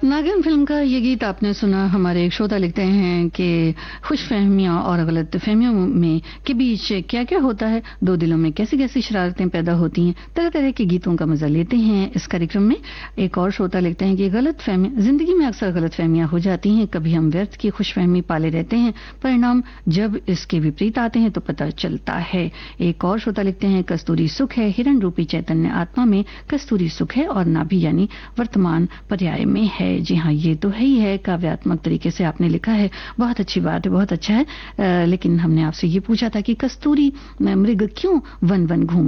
नागिन फिल्म का ये गीत आपने सुना। हमारे एक श्रोता लिखते हैं कि खुशफहमियां और गलत फहमियों में के बीच क्या क्या होता है, दो दिलों में कैसी कैसी शरारतें पैदा होती हैं। तरह तरह के गीतों का मजा लेते हैं इस कार्यक्रम में। एक और श्रोता लिखते हैं कि गलत फहमी जिंदगी में अक्सर गलत फहमियां हो जाती हैं। कभी हम व्यर्थ की खुशफहमी पाले रहते हैं, परिणाम जब इसके विपरीत आते हैं तो पता चलता है। एक और श्रोता लिखते हैं कस्तूरी सुख है, हिरण रूपी चैतन्य आत्मा में कस्तूरी सुख है और नाभि यानी वर्तमान पर्याय में है। जी हाँ, ये तो है ही है। काव्यात्मक तरीके से आपने लिखा है, बहुत अच्छी बात है, बहुत अच्छा है। लेकिन हमने आपसे ये पूछा था कि कस्तूरी मृग क्यों वन वन घूम